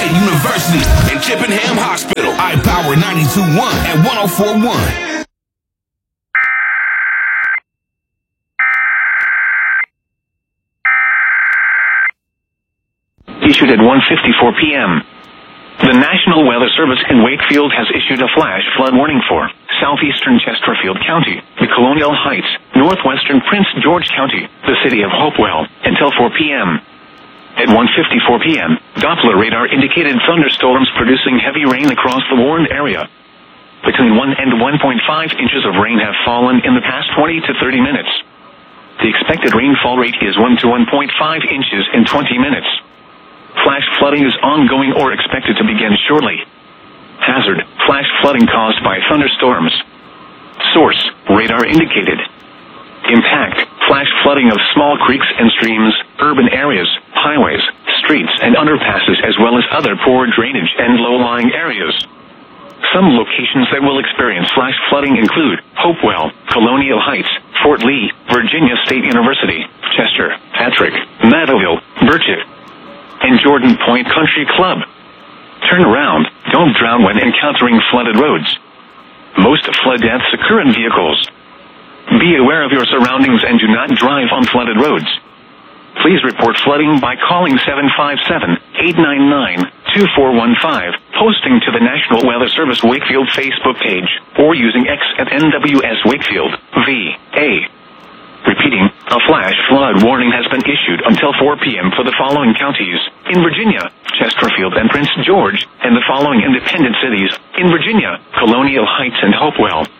State University and Chippenham Hospital. iPower 92.1 and 104.1. Issued at 1:54 p.m. The National Weather Service in Wakefield has issued a flash flood warning for southeastern Chesterfield County, the Colonial Heights, northwestern Prince George County, the city of Hopewell, until 4 p.m. At 1:54 p.m., Doppler radar indicated thunderstorms producing heavy rain across the warned area. Between 1 and 1.5 inches of rain have fallen in the past 20 to 30 minutes. The expected rainfall rate is 1 to 1.5 inches in 20 minutes. Flash flooding is ongoing or expected to begin shortly. Hazard: flash flooding caused by thunderstorms. Source: radar indicated. Impact: flash flooding of small creeks and streams, urban areas, highways, streets and underpasses, as well as other poor drainage and low-lying areas. Some locations that will experience flash flooding include Hopewell, Colonial Heights, Fort Lee, Virginia State University, Chester, Patrick, Meadowville, Birchett, and Jordan Point Country Club. Turn around, don't drown when encountering flooded roads. Most flood deaths occur in vehicles. Be aware of your surroundings and do not drive on flooded roads. Please report flooding by calling 757-899-2415, posting to the National Weather Service Wakefield Facebook page, or using X at NWS Wakefield, VA. Repeating, a flash flood warning has been issued until 4 p.m. for the following counties: in Virginia, Chesterfield and Prince George, and the following independent cities: in Virginia, Colonial Heights and Hopewell.